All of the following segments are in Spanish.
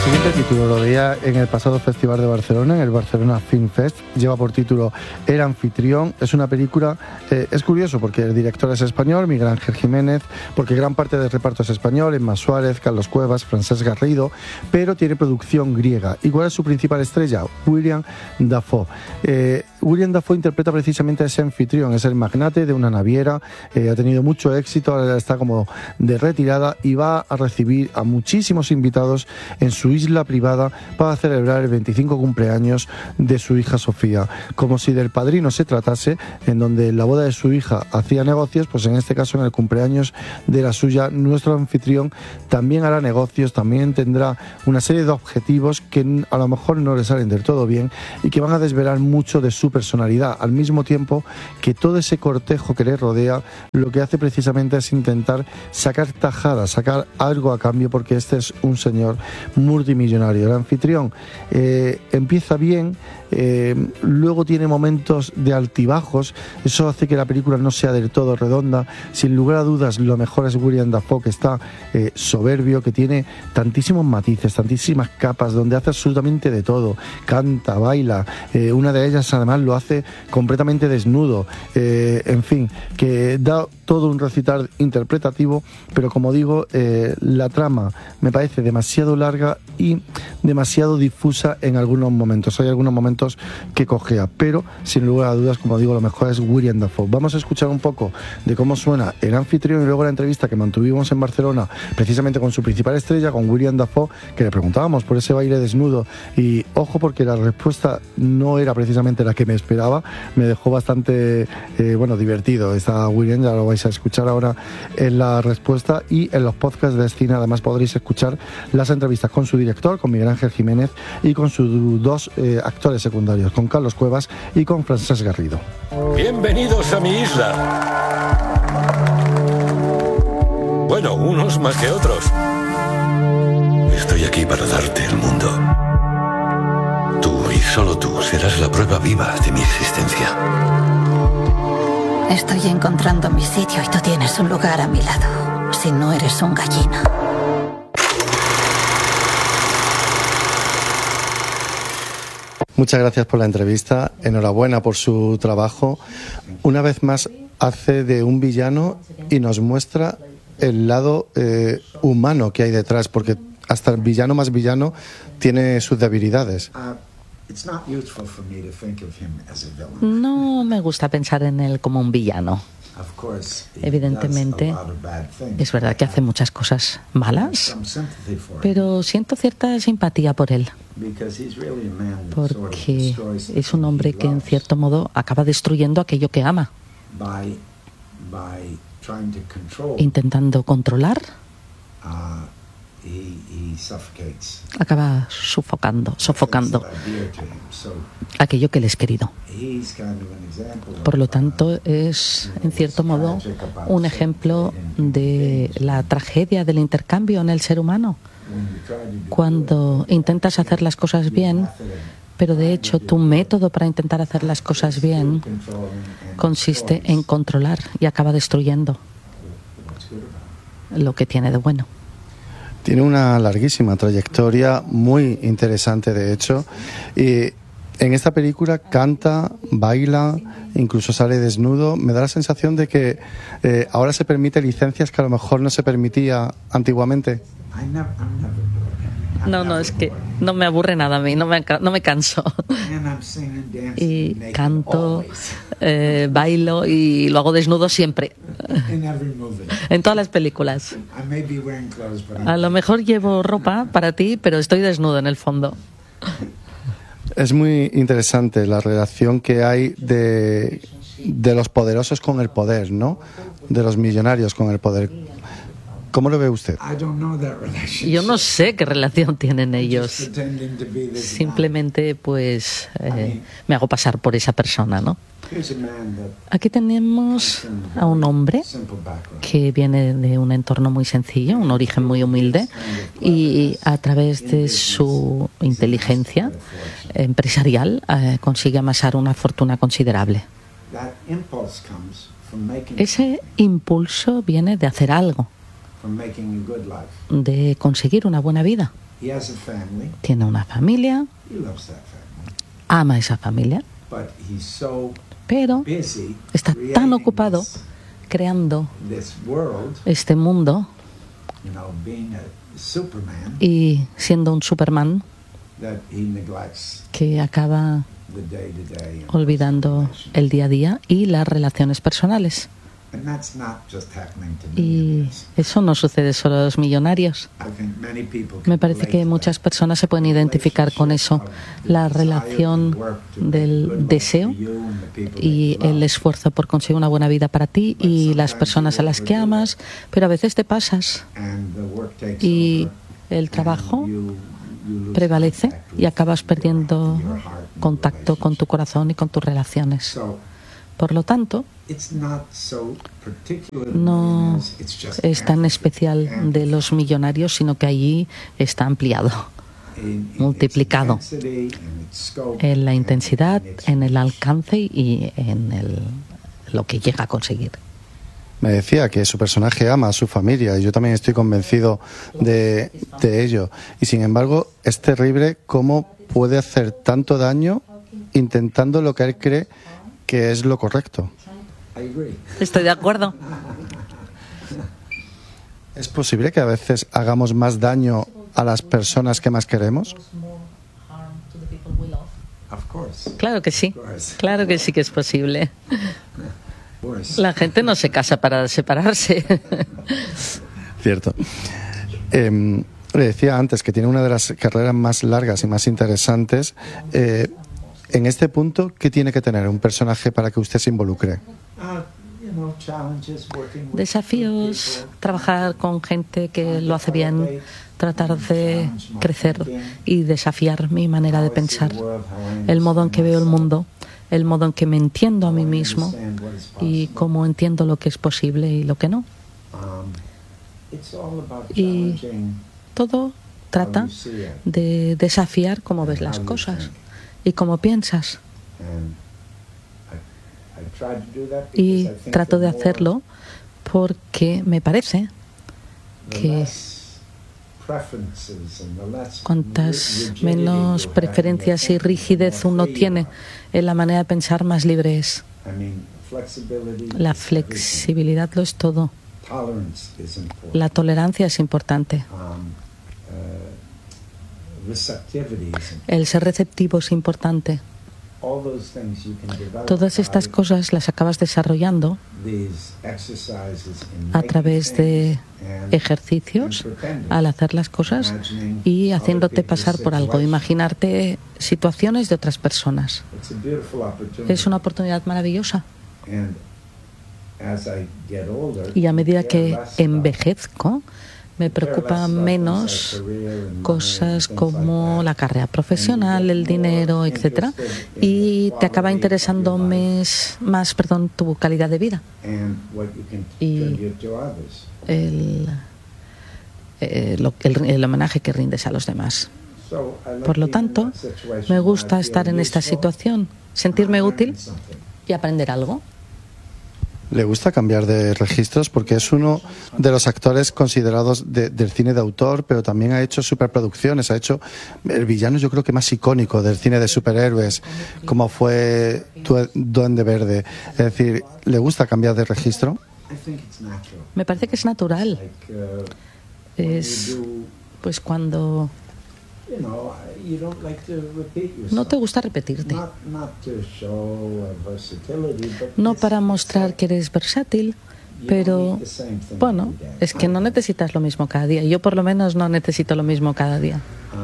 siguiente título lo veía en el pasado Festival de Barcelona, en el Barcelona Film Fest. Lleva por título El anfitrión. Es una película, es curioso porque el director es español, Miguel Ángel Jiménez, porque gran parte del reparto es español, Emma Suárez, Carlos Cuevas, Francesc Garrido, pero tiene producción griega. ¿Y cuál es su principal estrella? William Dafoe. William Dafoe interpreta precisamente a ese anfitrión, es el magnate de una naviera, ha tenido mucho éxito, ahora está como de retirada y va a recibir a muchísimos invitados en su isla privada para celebrar el 25 cumpleaños de su hija Sofía. Como si del Padrino se tratase, en donde en la boda de su hija hacía negocios, pues en este caso en el cumpleaños de la suya, nuestro anfitrión también hará negocios, también tendrá una serie de objetivos que a lo mejor no le salen del todo bien y que van a desvelar mucho de su personalidad, al mismo tiempo que todo ese cortejo que le rodea lo que hace precisamente es intentar sacar tajada, sacar algo a cambio, porque este es un señor multimillonario. El anfitrión empieza bien, luego tiene momentos de altibajos, eso hace que la película no sea del todo redonda. Sin lugar a dudas, lo mejor es William Dafoe, que está soberbio, que tiene tantísimos matices, tantísimas capas, donde hace absolutamente de todo, canta, baila, una de ellas además lo hace completamente desnudo, en fin, que da todo un recital interpretativo, pero como digo, la trama me parece demasiado larga y demasiado difusa en algunos momentos. Hay algunos momentos que cojea, pero sin lugar a dudas, como digo, lo mejor es William Dafoe. Vamos a escuchar un poco de cómo suena El anfitrión y luego la entrevista que mantuvimos en Barcelona, precisamente con su principal estrella, con William Dafoe, que le preguntábamos por ese baile desnudo y ojo, porque la respuesta no era precisamente la que me esperaba, me dejó bastante divertido. Está William, ya lo vais a escuchar ahora en la respuesta, y en los podcasts de Cine además podréis escuchar las entrevistas con su director, con Miguel Ángel Jiménez, y con sus dos actores secundarios, con Carlos Cuevas y con Francesc Garrido. Bienvenidos a mi isla. Bueno, unos más que otros. Estoy aquí para darte el mundo. Tú y solo tú serás la prueba viva de mi existencia. Estoy encontrando mi sitio y tú tienes un lugar a mi lado. Si no eres un gallina. Muchas gracias por la entrevista, enhorabuena por su trabajo. Una vez más hace de un villano y nos muestra el lado humano que hay detrás, porque hasta el villano más villano tiene sus debilidades. No me gusta pensar en él como un villano. Evidentemente, es verdad que hace muchas cosas malas, pero siento cierta simpatía por él, porque es un hombre que en cierto modo acaba destruyendo aquello que ama, intentando controlar. Acaba sofocando aquello que le es querido. Por lo tanto, es en cierto modo un ejemplo de la tragedia del intercambio en el ser humano. Cuando intentas hacer las cosas bien, pero de hecho tu método para intentar hacer las cosas bien consiste en controlar y acaba destruyendo lo que tiene de bueno. Tiene una larguísima trayectoria, muy interesante de hecho, y en esta película canta, baila, incluso sale desnudo. Me da la sensación de que ahora se permite licencias que a lo mejor no se permitía antiguamente. No, es que no me aburre nada a mí, no me canso. Y canto, bailo y lo hago desnudo siempre. En todas las películas. A lo mejor llevo ropa para ti, pero estoy desnudo en el fondo. Es muy interesante la relación que hay de los poderosos con el poder, ¿no? De los millonarios con el poder. ¿Cómo lo ve usted? Yo no sé qué relación tienen ellos. Simplemente, pues, me hago pasar por esa persona, ¿no? Aquí tenemos a un hombre que viene de un entorno muy sencillo, un origen muy humilde, y a través de su inteligencia empresarial consigue amasar una fortuna considerable. Ese impulso viene de hacer algo, de conseguir una buena vida. Tiene una familia, ama esa familia, pero está tan ocupado creando este mundo y siendo un Superman que acaba olvidando el día a día y las relaciones personales. Y eso no sucede solo a los millonarios. Me parece que muchas personas se pueden identificar con eso. La relación del deseo y el esfuerzo por conseguir una buena vida para ti y las personas a las que amas, pero a veces te pasas y el trabajo prevalece y acabas perdiendo contacto con tu corazón y con tus relaciones. Por lo tanto, no es tan especial de los millonarios, sino que allí está ampliado, multiplicado en la intensidad, en el alcance y en lo que llega a conseguir. Me decía que su personaje ama a su familia y yo también estoy convencido de ello. Y sin embargo, es terrible cómo puede hacer tanto daño intentando lo que él cree que es lo correcto. Estoy de acuerdo. ¿Es posible que a veces hagamos más daño a las personas que más queremos? Claro que sí. Claro que sí que es posible. La gente no se casa para separarse. Cierto. Le decía antes que tiene una de las carreras más largas y más interesantes. En este punto, ¿qué tiene que tener un personaje para que usted se involucre? Desafíos, trabajar con gente que lo hace bien, tratar de crecer y desafiar mi manera de pensar, el modo en que veo el mundo, el modo en que me entiendo a mí mismo y cómo entiendo lo que es posible y lo que no. Y todo trata de desafiar cómo ves las cosas y cómo piensas. Y trato de hacerlo porque me parece que cuantas menos preferencias y rigidez uno tiene en la manera de pensar, más libre es. La flexibilidad lo es todo. La tolerancia es importante. El ser receptivo es importante. Todas estas cosas las acabas desarrollando a través de ejercicios al hacer las cosas y haciéndote pasar por algo, imaginarte situaciones de otras personas. Es una oportunidad maravillosa. Y a medida que envejezco, me preocupan menos cosas como la carrera profesional, el dinero, etcétera, y te acaba interesando más tu calidad de vida y el homenaje que rindes a los demás. Por lo tanto, me gusta estar en esta situación, sentirme útil y aprender algo. ¿Le gusta cambiar de registros? Porque es uno de los actores considerados del cine de autor, pero también ha hecho superproducciones, ha hecho el villano yo creo que más icónico del cine de superhéroes, como fue Duende Verde. Es decir, ¿le gusta cambiar de registro? Me parece que es natural. Es pues cuando no te gusta repetirte. No para mostrar que eres versátil, pero bueno, es que no necesitas lo mismo cada día. Yo por lo menos no necesito lo mismo cada día.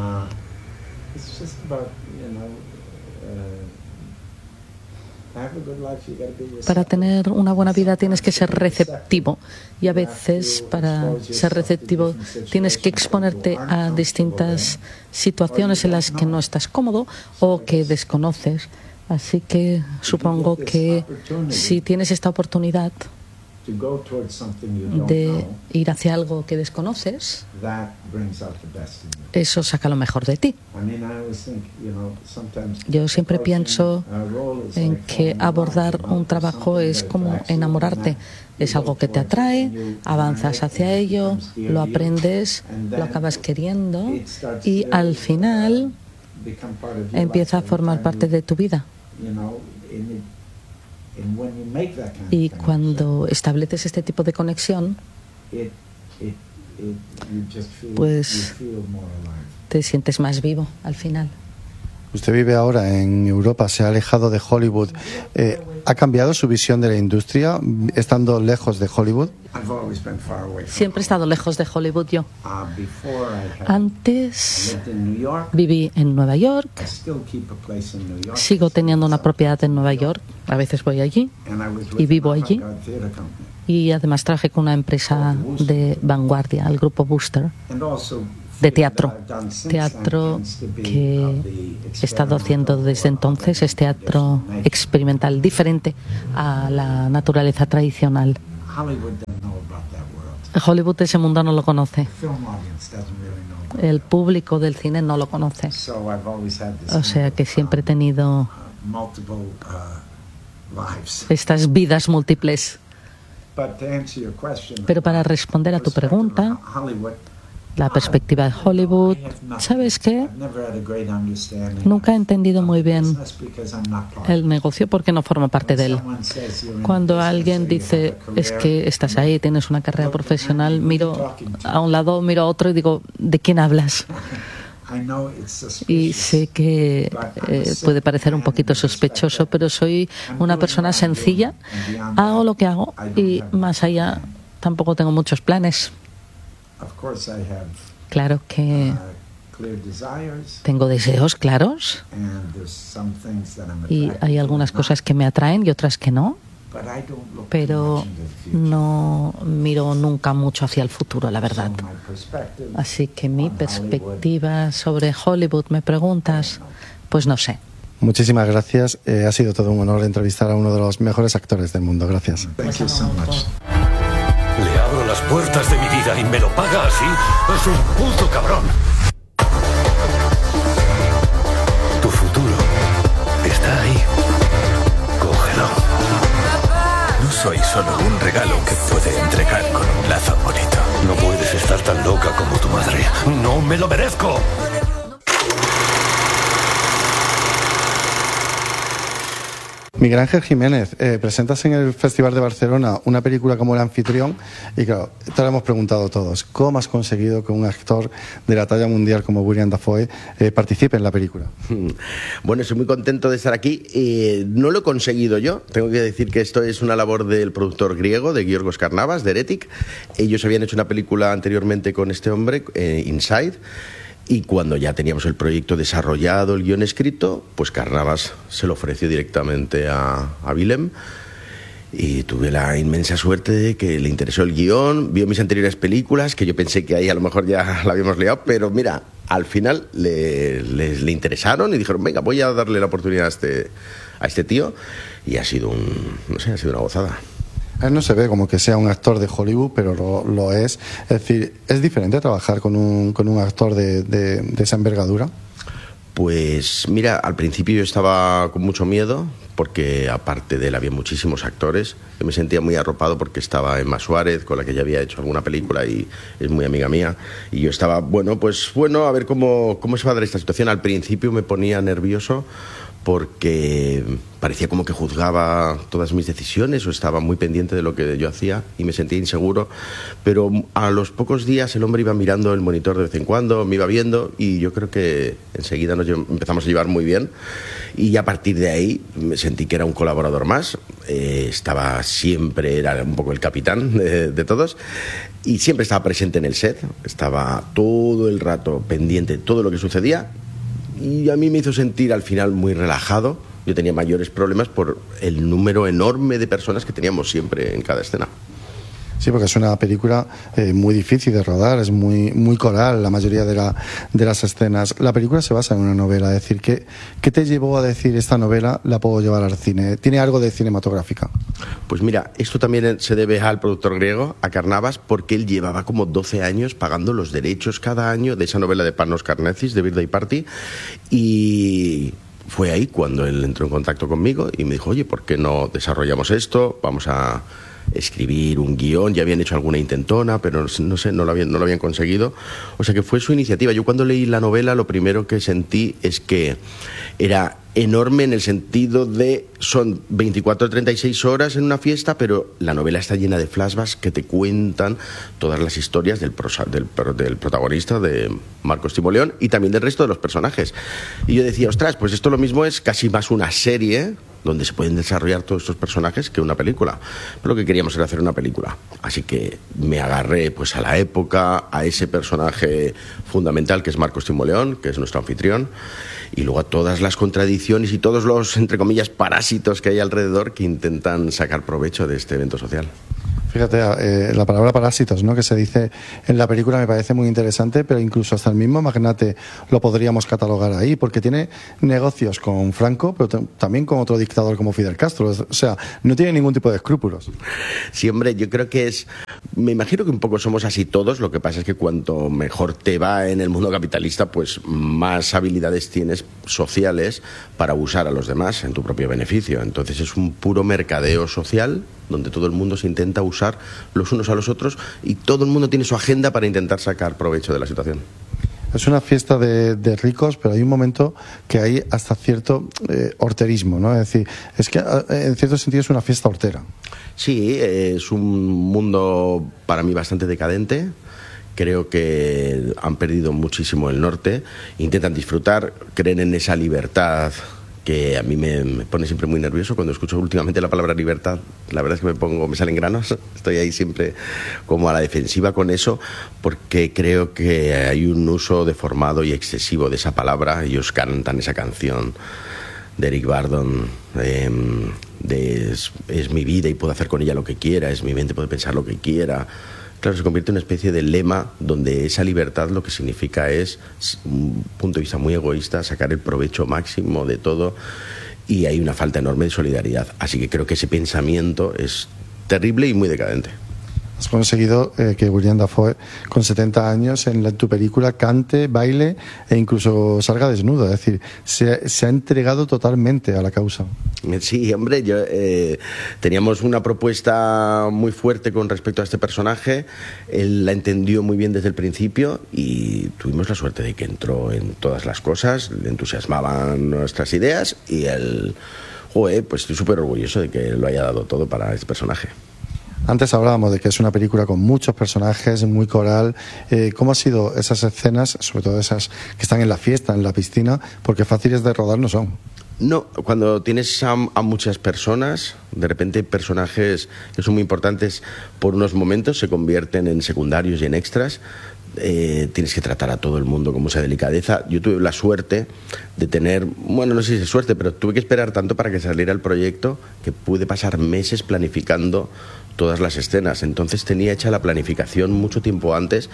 Para tener una buena vida tienes que ser receptivo y a veces para ser receptivo tienes que exponerte a distintas situaciones en las que no estás cómodo o que desconoces. Así que supongo que si tienes esta oportunidad de ir hacia algo que desconoces, eso saca lo mejor de ti. Yo siempre pienso en que abordar un trabajo es como enamorarte. Es algo que te atrae, avanzas hacia ello, lo aprendes, lo acabas queriendo y al final empieza a formar parte de tu vida. Y cuando estableces este tipo de conexión, pues te sientes más vivo al final. Usted vive ahora en Europa, se ha alejado de Hollywood. ¿Ha cambiado su visión de la industria estando lejos de Hollywood? Siempre he estado lejos de Hollywood yo. Antes viví en Nueva York, sigo teniendo una propiedad en Nueva York, a veces voy allí y vivo allí. Y además trabajé con una empresa de vanguardia, el grupo Booster, de teatro que he estado haciendo desde entonces. Es teatro experimental, diferente a la naturaleza tradicional. Hollywood, ese mundo no lo conoce. El público del cine no lo conoce. O sea que siempre he tenido estas vidas múltiples. Pero para responder a tu pregunta, la perspectiva de Hollywood, ¿sabes qué? Nunca he entendido muy bien el negocio porque no formo parte de él. Cuando alguien dice, es que estás ahí, tienes una carrera profesional, miro a un lado, miro a otro y digo, ¿de quién hablas? Y sé que puede parecer un poquito sospechoso, pero soy una persona sencilla, hago lo que hago y más allá tampoco tengo muchos planes. Claro que tengo deseos claros y hay algunas cosas que me atraen y otras que no, pero no miro nunca mucho hacia el futuro, la verdad. Así que mi perspectiva sobre Hollywood, me preguntas, pues no sé. Muchísimas gracias. Ha sido todo un honor entrevistar a uno de los mejores actores del mundo. Gracias. Le abro las puertas de mi vida y me lo paga así. Es un puto cabrón. Tu futuro está ahí. Cógelo. No soy solo un regalo que puede entregar con un lazo bonito. No puedes estar tan loca como tu madre. ¡No me lo merezco! Miguel Ángel Jiménez, presentas en el Festival de Barcelona una película como El Anfitrión y claro, te lo hemos preguntado todos. ¿Cómo has conseguido que un actor de la talla mundial como William Dafoe participe en la película? Bueno, estoy muy contento de estar aquí. No lo he conseguido yo. Tengo que decir que esto es una labor del productor griego, de Giorgos Karnavas, de Heretic. Ellos habían hecho una película anteriormente con este hombre, Inside. Y cuando ya teníamos el proyecto desarrollado, el guión escrito, pues Karnavas se lo ofreció directamente a Willem. Y tuve la inmensa suerte de que le interesó el guión, vio mis anteriores películas, que yo pensé que ahí a lo mejor ya la habíamos liado, pero mira, al final le interesaron y dijeron, venga, voy a darle la oportunidad a este tío. Y ha sido ha sido una gozada. Él no se ve como que sea un actor de Hollywood, pero lo es. Es decir, ¿es diferente trabajar con un actor de esa envergadura? Pues mira, al principio yo estaba con mucho miedo, porque aparte de él había muchísimos actores. Yo me sentía muy arropado porque estaba Emma Suárez, con la que ya había hecho alguna película y es muy amiga mía. Y yo estaba, a ver cómo se va a dar esta situación. Al principio me ponía nervioso porque parecía como que juzgaba todas mis decisiones o estaba muy pendiente de lo que yo hacía y me sentía inseguro, pero a los pocos días el hombre iba mirando el monitor de vez en cuando, me iba viendo y yo creo que enseguida nos empezamos a llevar muy bien y a partir de ahí me sentí que era un colaborador más. Era un poco el capitán de todos y siempre estaba presente en el set, estaba todo el rato pendiente de todo lo que sucedía. Y a mí me hizo sentir al final muy relajado. Yo tenía mayores problemas por el número enorme de personas que teníamos siempre en cada escena. Sí, porque es una película muy difícil de rodar, es muy coral la mayoría de las escenas. La película se basa en una novela, es decir, ¿qué te llevó a decir esta novela la puedo llevar al cine? ¿Tiene algo de cinematográfica? Pues mira, esto también se debe al productor griego, a Carnavas, porque él llevaba como 12 años pagando los derechos cada año de esa novela de Panos Karnezis, de Birthday Party, y fue ahí cuando él entró en contacto conmigo y me dijo, oye, ¿por qué no desarrollamos esto? Vamos a escribir un guión, ya habían hecho alguna intentona, pero no sé, no lo habían conseguido. O sea que fue su iniciativa. Yo cuando leí la novela lo primero que sentí es que era enorme en el sentido de son 24 o 36 horas en una fiesta, pero la novela está llena de flashbacks que te cuentan todas las historias del protagonista, de Marcos Timoleón, y también del resto de los personajes. Y yo decía, ostras, pues esto lo mismo es casi más una serie donde se pueden desarrollar todos estos personajes que una película. Pero lo que queríamos era hacer una película. Así que me agarré pues a la época, a ese personaje fundamental que es Marcos Timoleón, que es nuestro anfitrión, y luego a todas las contradicciones y todos los, entre comillas, parásitos que hay alrededor que intentan sacar provecho de este evento social. Fíjate, la palabra parásitos, ¿no?, que se dice en la película me parece muy interesante, pero incluso hasta el mismo magnate lo podríamos catalogar ahí, porque tiene negocios con Franco, pero también con otro dictador como Fidel Castro. O sea, no tiene ningún tipo de escrúpulos. Sí, hombre, yo creo que me imagino que un poco somos así todos, lo que pasa es que cuanto mejor te va en el mundo capitalista, pues más habilidades tienes sociales para usar a los demás en tu propio beneficio. Entonces es un puro mercadeo social donde todo el mundo se intenta usar los unos a los otros y todo el mundo tiene su agenda para intentar sacar provecho de la situación. Es una fiesta de ricos, pero hay un momento que hay hasta cierto horterismo, ¿no? Es decir, es que en cierto sentido es una fiesta hortera. Sí, es un mundo para mí bastante decadente. Creo que han perdido muchísimo el norte. Intentan disfrutar, creen en esa libertad que a mí me pone siempre muy nervioso cuando escucho últimamente la palabra libertad. La verdad es que me salen granos, estoy ahí siempre como a la defensiva con eso, porque creo que hay un uso deformado y excesivo de esa palabra. Ellos cantan esa canción de Eric Burdon, es mi vida y puedo hacer con ella lo que quiera, es mi mente, puede pensar lo que quiera. Claro, se convierte en una especie de lema donde esa libertad lo que significa es, un punto de vista muy egoísta, sacar el provecho máximo de todo, y hay una falta enorme de solidaridad. Así que creo que ese pensamiento es terrible y muy decadente. Has conseguido que William Dafoe, con 70 años, en tu película cante, baile e incluso salga desnudo. Es decir, se ha entregado totalmente a la causa. Sí, hombre, teníamos una propuesta muy fuerte con respecto a este personaje. Él la entendió muy bien desde el principio y tuvimos la suerte de que entró en todas las cosas, le entusiasmaban nuestras ideas y él, pues estoy súper orgulloso de que lo haya dado todo para este personaje. Antes hablábamos de que es una película con muchos personajes, muy coral. ¿Cómo han sido esas escenas, sobre todo esas que están en la fiesta, en la piscina? Porque fáciles de rodar no son. No, cuando tienes a muchas personas, de repente personajes que son muy importantes por unos momentos se convierten en secundarios y en extras. Tienes que tratar a todo el mundo con mucha delicadeza. Yo tuve la suerte de tener, bueno, no sé si es suerte, pero tuve que esperar tanto para que saliera el proyecto que pude pasar meses planificando todas las escenas. Entonces tenía hecha la planificación mucho tiempo antes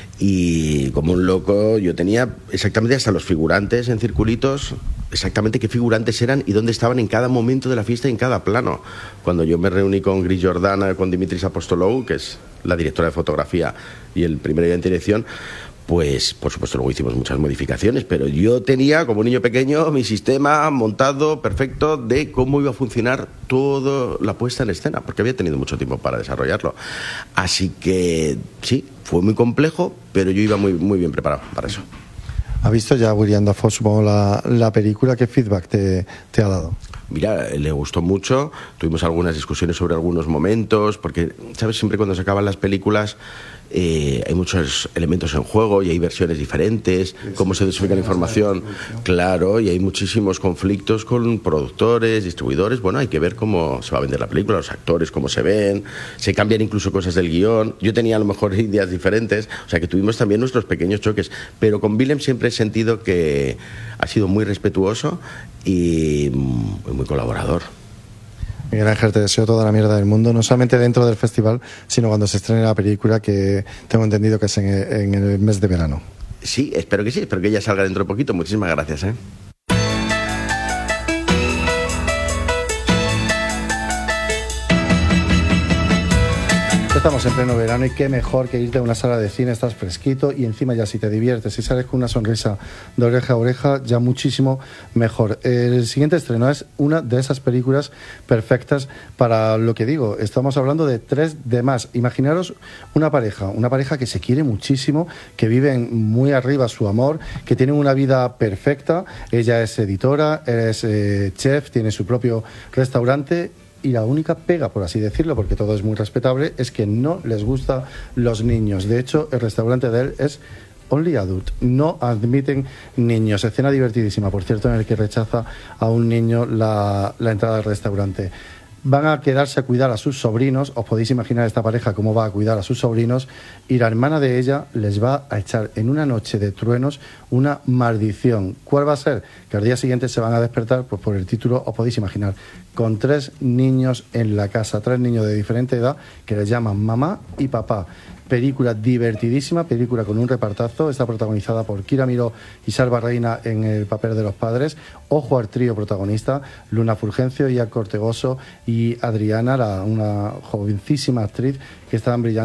y como un loco yo tenía exactamente hasta los figurantes en circulitos, exactamente qué figurantes eran y dónde estaban en cada momento de la fiesta y en cada plano. Cuando yo me reuní con Gris Jordana, con Dimitris Apostolou, que es la directora de fotografía y el primer ayudante de dirección, pues por supuesto luego hicimos muchas modificaciones, pero yo tenía como niño pequeño mi sistema montado perfecto de cómo iba a funcionar toda la puesta en escena, porque había tenido mucho tiempo para desarrollarlo. Así que sí, fue muy complejo, pero yo iba muy, muy bien preparado para eso. ¿Ha visto ya William Dafoe, supongo, la película? ¿Qué feedback te ha dado? Mira, le gustó mucho, tuvimos algunas discusiones sobre algunos momentos, porque, ¿sabes? Siempre cuando se acaban las películas hay muchos elementos en juego y hay versiones diferentes, cómo se dosifica la información, claro, y hay muchísimos conflictos con productores, distribuidores. Bueno, hay que ver cómo se va a vender la película, los actores, cómo se ven, se cambian incluso cosas del guión. Yo tenía a lo mejor ideas diferentes, o sea que tuvimos también nuestros pequeños choques, pero con Willem siempre he sentido que ha sido muy respetuoso y muy colaborador. Miguel Ángel, te deseo toda la mierda del mundo, no solamente dentro del festival, sino cuando se estrene la película, que tengo entendido que es en el mes de verano. Sí, espero que ella salga dentro de poquito. Muchísimas gracias, ¿eh? Estamos en pleno verano y qué mejor que irte a una sala de cine, estás fresquito y encima ya si te diviertes y sales con una sonrisa de oreja a oreja, ya muchísimo mejor. El siguiente estreno es una de esas películas perfectas para lo que digo. Estamos hablando de 3D+. Imaginaros una pareja que se quiere muchísimo, que viven muy arriba su amor, que tienen una vida perfecta. Ella es editora, es chef, tiene su propio restaurante. Y la única pega, por así decirlo, porque todo es muy respetable, es que no les gustan los niños. De hecho, el restaurante de él es Only Adult. No admiten niños. Escena divertidísima, por cierto, en el que rechaza a un niño la entrada al restaurante. Van a quedarse a cuidar a sus sobrinos. Os podéis imaginar esta pareja cómo va a cuidar a sus sobrinos. Y la hermana de ella les va a echar en una noche de truenos una maldición. ¿Cuál va a ser? Que al día siguiente se van a despertar, pues por el título os podéis imaginar, con 3 niños en la casa, 3 niños de diferente edad que les llaman mamá y papá. Película divertidísima, película con un repartazo. Está protagonizada por Kira Miró y Salva Reina en el papel de los padres. Ojo al trío protagonista: Luna Fulgencio, Iac Ortegoso y Adriana, una jovencísima actriz que estaban brillando.